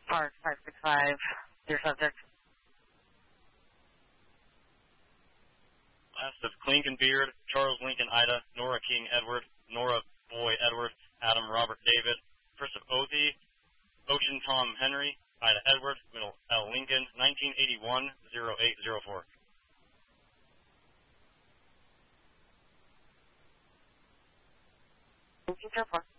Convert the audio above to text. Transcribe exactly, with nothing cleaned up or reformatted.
Park five six five, dear subject. Last of Lincoln Beard, Charles Lincoln Ida, Nora King Edward, Nora Boy Edward, Adam Robert David, first of Othie, Ocean Tom Henry, Ida Edward, middle L Lincoln, nineteen eighty-one, oh eight oh four. Thank you, so far.